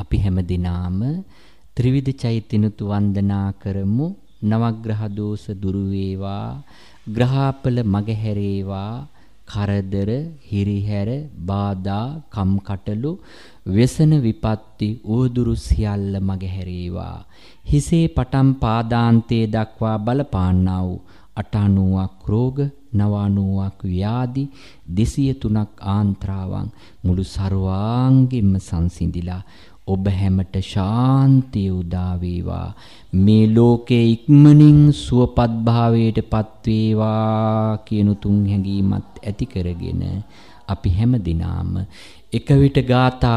අපි හැම දිනාම ත්‍රිවිධ චෛත්‍යනුතු වන්දනා කරමු. නවග්‍රහ දෝෂ දුරු වේවා, ග්‍රහපල මගහැරේවා, කරදර, හිරිහැර, බාධා, කම්කටොළු, व्यसन විපත්ති උවදුරු සියල්ල මගහැරේවා. හිසේ පටන් පාදාන්තයේ දක්වා බලපාන්නා වූ 90ක් රෝග, 90ක් ව්‍යාධි, 203ක් ආන්ත්‍රාවන් මුළු ਸਰවාංගෙම සංසිඳිලා ඔබ හැමට ශාන්තිය උදා වේවා. මේ ලෝකේ ඉක්මනින් සුවපත් භාවයට පත් වේවා කියන තුන් හැඟීමත් ඇති කරගෙන අපි හැම දිනාම එක විට ගාථා